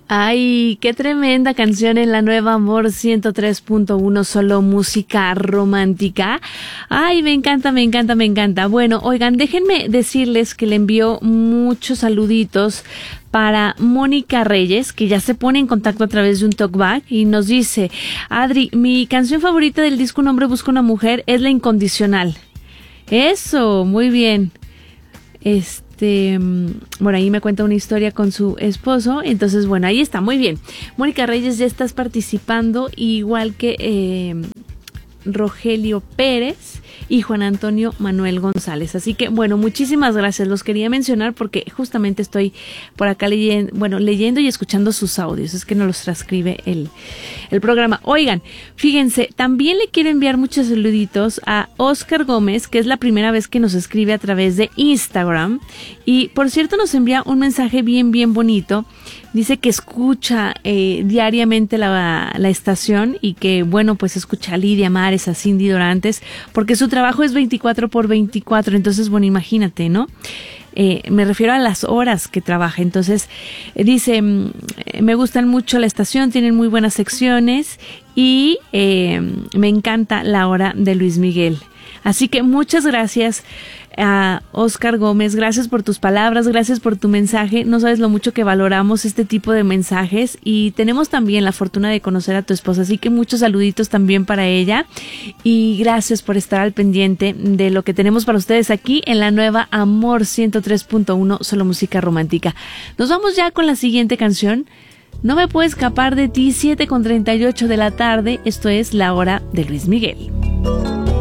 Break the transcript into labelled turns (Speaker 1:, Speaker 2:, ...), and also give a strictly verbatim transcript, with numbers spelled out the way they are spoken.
Speaker 1: Ay, qué tremenda canción en la nueva Amor ciento tres punto uno, solo música romántica. Ay, me encanta, me encanta, me encanta. Bueno, oigan, déjenme decirles que le envío muchos saluditos para Mónica Reyes, que ya se pone en contacto a través de un talkback y nos dice: Adri, mi canción favorita del disco Un hombre busca una mujer es La Incondicional. Eso, muy bien. Este, bueno, ahí me cuenta una historia con su esposo. Entonces, bueno, ahí está, muy bien. Mónica Reyes, ya estás participando, igual que eh, Rogelio Pérez y Juan Antonio Manuel González. Así que, bueno, muchísimas gracias. Los quería mencionar porque justamente estoy por acá leyendo, bueno, leyendo y escuchando sus audios. Es que no los transcribe el, el programa. Oigan, fíjense, también le quiero enviar muchos saluditos a Oscar Gómez, que es la primera vez que nos escribe a través de Instagram. Y, por cierto, nos envía un mensaje bien, bien bonito. Dice que escucha eh, diariamente la, la estación y que, bueno, pues escucha a Lidia Mares, a Cindy Dorantes, porque su trabajo es veinticuatro por veinticuatro. Entonces, bueno, imagínate, ¿no? Eh, me refiero a las horas que trabaja. Entonces, eh, dice, me gustan mucho la estación, tienen muy buenas secciones y eh, me encanta la hora de Luis Miguel. Así que muchas gracias a Oscar Gómez, gracias por tus palabras, gracias por tu mensaje. No sabes lo mucho que valoramos este tipo de mensajes y tenemos también la fortuna de conocer a tu esposa, así que muchos saluditos también para ella y gracias por estar al pendiente de lo que tenemos para ustedes aquí en la nueva Amor ciento tres punto uno, solo música romántica. Nos vamos ya con la siguiente canción. No me puedo escapar de ti, siete con treinta y ocho de la tarde. Esto es La Hora de Luis Miguel.